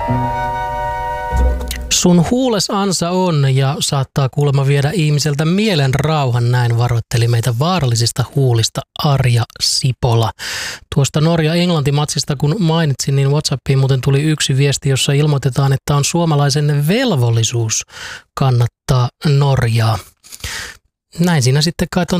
Sun huules ansa on ja saattaa kuulemma viedä ihmiseltä mielen rauhan, näin varoitteli meitä vaarallisista huulista Arja Sipola. Tuosta Norja-Englanti-matsista kun mainitsin, niin WhatsAppiin muuten tuli yksi viesti, jossa ilmoitetaan, että on suomalaisen velvollisuus kannattaa Norjaa. Näin siinä sitten kai